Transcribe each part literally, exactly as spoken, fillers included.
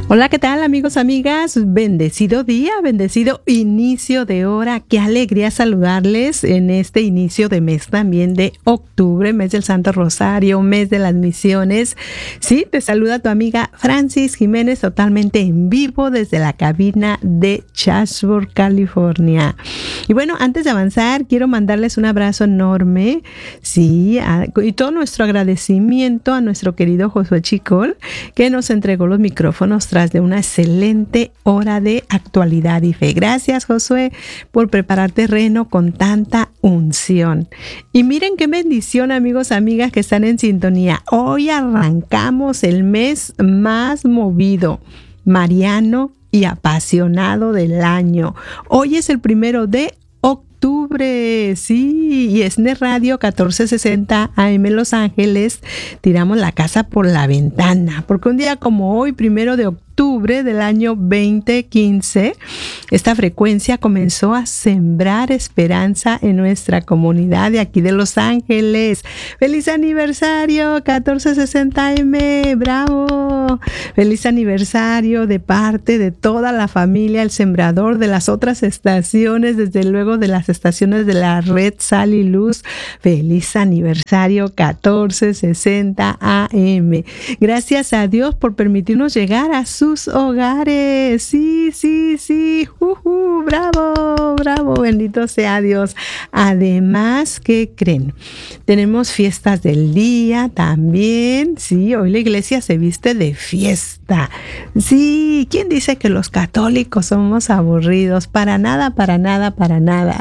Hola, ¿qué tal, amigos, amigas? Bendecido día, bendecido inicio de hora. Qué alegría saludarles en este inicio de mes también de octubre, mes del Santo Rosario, mes de las misiones. Sí, te saluda tu amiga Francis Jiménez, totalmente en vivo desde la cabina de Chatsworth, California. Y bueno, antes de avanzar, quiero mandarles un abrazo enorme, sí, a, y todo nuestro agradecimiento a nuestro querido Josué Chicol, que nos entregó los micrófonos tras de una excelente hora de actualidad y fe. Gracias, Josué, por preparar terreno con tanta unción. Y miren qué bendición, amigos, amigas que están en sintonía. Hoy arrancamos el mes más movido, mariano y apasionado del año. Hoy es el primero de octubre, sí, y es N E Radio catorce sesenta A M Los Ángeles. Tiramos la casa por la ventana, porque un día como hoy, primero de octubre del año veinte quince, esta frecuencia comenzó a sembrar esperanza en nuestra comunidad de aquí de Los Ángeles. ¡Feliz aniversario, catorce sesenta A M! ¡Bravo! ¡Feliz aniversario de parte de toda la familia El Sembrador, de las otras estaciones, desde luego de las estaciones de la red Sal y Luz! ¡Feliz aniversario, catorce sesenta A M! Gracias a Dios por permitirnos llegar a sus hogares. Sí, sí, sí. Uh, uh, bravo, bravo. Bendito sea Dios. Además, ¿qué creen? Tenemos fiestas del día también. Sí, hoy la iglesia se viste de fiesta. Sí, ¿quién dice que los católicos somos aburridos? Para nada, para nada, para nada.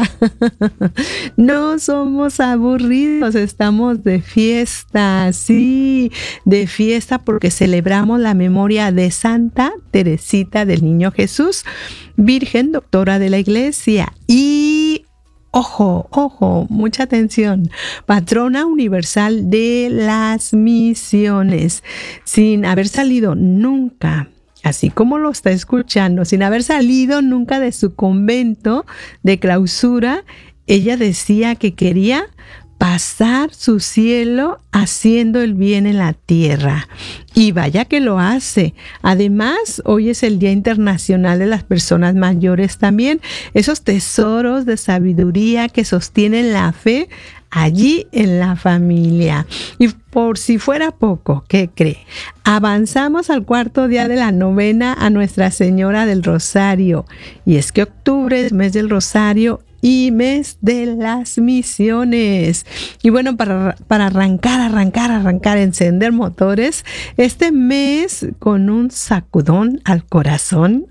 No somos aburridos, estamos de fiesta. Sí, de fiesta porque celebramos la memoria de Santa Teresita del Niño Jesús, Virgen Doctora de la Iglesia. Y ojo, ojo, mucha atención, patrona universal de las misiones. Sin haber salido nunca, así como lo está escuchando, sin haber salido nunca de su convento de clausura, ella decía que quería pasar su cielo haciendo el bien en la tierra. Y vaya que lo hace. Además, hoy es el Día Internacional de las Personas Mayores también. Esos tesoros de sabiduría que sostienen la fe allí en la familia. Y por si fuera poco, ¿qué cree? Avanzamos al cuarto día de la novena a Nuestra Señora del Rosario. Y es que octubre es mes del Rosario y mes de las misiones. Y bueno, para, para arrancar, arrancar, arrancar, encender motores, este mes con un sacudón al corazón.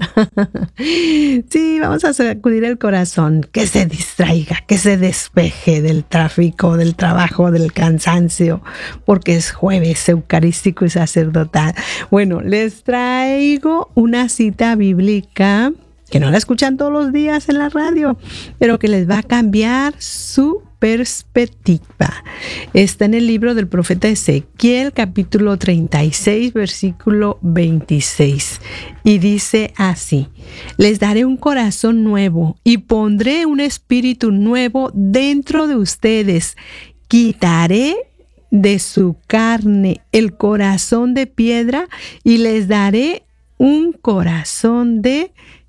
Sí, vamos a sacudir el corazón, que se distraiga, que se despeje del tráfico, del trabajo, del cansancio, porque es jueves eucarístico y sacerdotal. Bueno, les traigo una cita bíblica que no la escuchan todos los días en la radio, pero que les va a cambiar su perspectiva. Está en el libro del profeta Ezequiel, capítulo treinta y seis, versículo veintiséis. Y dice así: les daré un corazón nuevo y pondré un espíritu nuevo dentro de ustedes. Quitaré de su carne el corazón de piedra y les daré un corazón de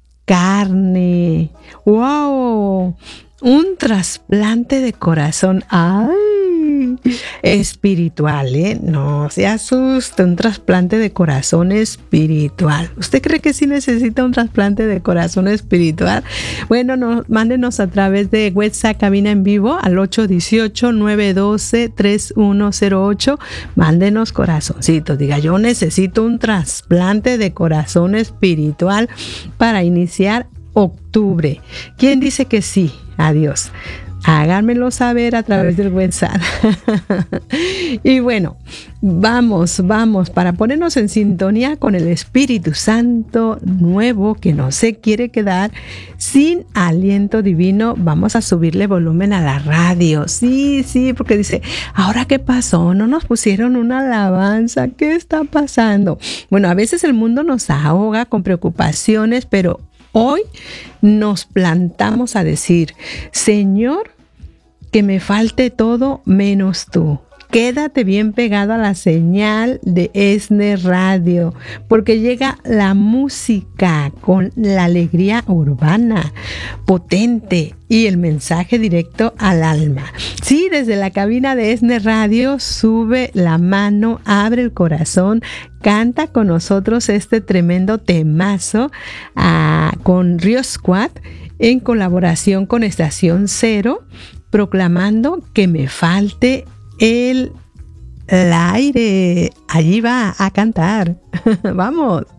carne. ¡Wow! Un trasplante de corazón. ¡Ay! Espiritual, ¿eh? No se asuste, un trasplante de corazón espiritual. ¿Usted cree que sí necesita un trasplante de corazón espiritual? Bueno, no, mándenos a través de WhatsApp cabina en vivo al ocho uno ocho, nueve uno dos, tres uno cero ocho. Mándenos corazoncitos. Diga, yo necesito un trasplante de corazón espiritual para iniciar octubre. ¿Quién dice que sí? Adiós. Háganmelo saber a través del WhatsApp. Y bueno, vamos, vamos, para ponernos en sintonía con el Espíritu Santo nuevo que no se quiere quedar sin aliento divino, vamos a subirle volumen a la radio. Sí, sí, porque dice, ¿ahora qué pasó? ¿No nos pusieron una alabanza? ¿Qué está pasando? Bueno, a veces el mundo nos ahoga con preocupaciones, pero hoy nos plantamos a decir, Señor, que me falte todo menos tú. quédate bien pegado a la señal de ESNE Radio, porque llega la música con la alegría urbana, potente y el mensaje directo al alma. Sí, desde la cabina de ESNE Radio, sube la mano, abre el corazón, canta con nosotros este tremendo temazo uh, con Rio Squad en colaboración con Estación Cero, proclamando que me falte el, el aire. Allí va a cantar. Vamos.